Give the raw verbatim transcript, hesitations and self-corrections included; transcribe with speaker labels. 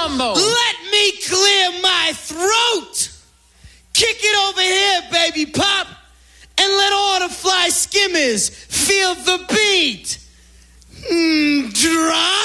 Speaker 1: mambo.
Speaker 2: Let me clear my throat. Kick it over here, baby pop. And let all the fly skimmers feel the beat. Mm, drop.